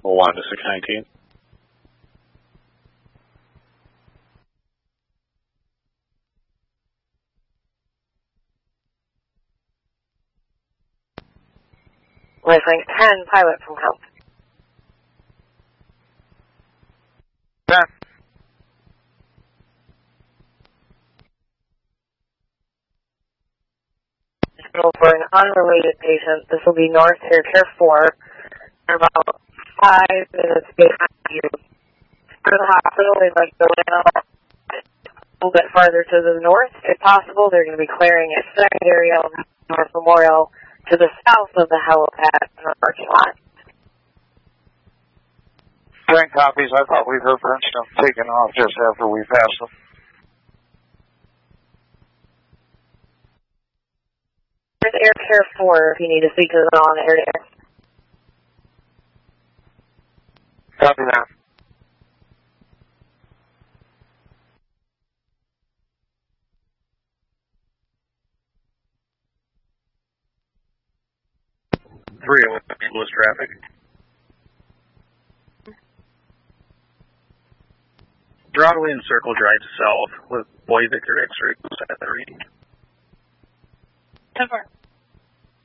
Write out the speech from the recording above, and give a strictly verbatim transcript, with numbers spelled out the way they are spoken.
one to six nineteen. Lifelink ten, pilot from help. ten. For an unrelated patient, this will be North Air Care four. They're about five minutes behind you. For the hospital, they'd like to go in a little bit farther to the north. If possible, they're going to be clearing a secondary element of North Memorial to the south of the helipad in the parking lot. ten copies. I thought we heard Bernstone taking off just after we passed them. There's Air Care four if you need to speak to them on air to air. Copy that. three oh one, Lewis traffic. Throttle in, circle drive south with Boy Victor X-ray at the reading. ten four.